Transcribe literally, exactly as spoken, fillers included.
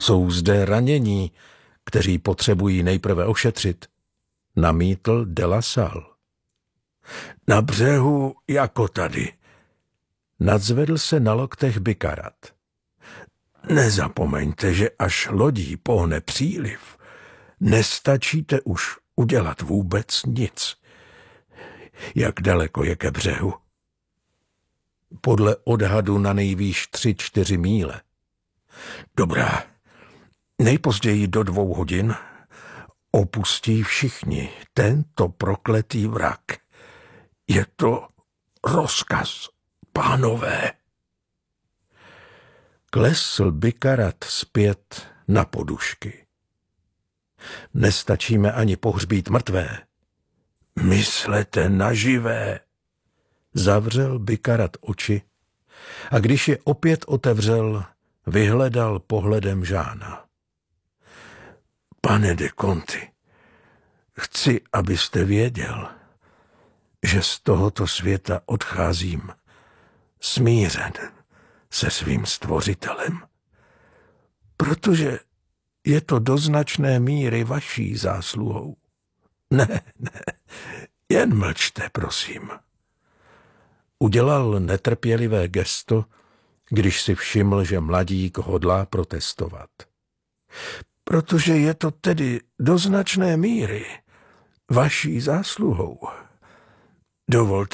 Jsou zde ranění, kteří potřebují nejprve ošetřit, namítl de la Salle. Na břehu jako tady. Nadzvedl se na loktech Bicarat. Nezapomeňte, že až lodí pohne příliv, nestačíte už udělat vůbec nic. Jak daleko je ke břehu? Podle odhadu na nejvýš tři, čtyři míle. Dobrá, nejpozději do dvou hodin opustí všichni tento prokletý vrak. Je to rozkaz, pánové. Klesl Bicarat zpět na podušky. Nestačíme ani pohřbít mrtvé. Myslete na živé. Zavřel Bicarat oči a když je opět otevřel, vyhledal pohledem Žána. Pane de Conti, chci, abyste věděl, že z tohoto světa odcházím smířen se svým stvořitelem, protože je to do značné míry vaší zásluhou. Ne, ne, jen mlčte, prosím. Udělal netrpělivé gesto, když si všiml, že mladík hodlá protestovat. Protože je to tedy do značné míry vaší zásluhou. Dovolte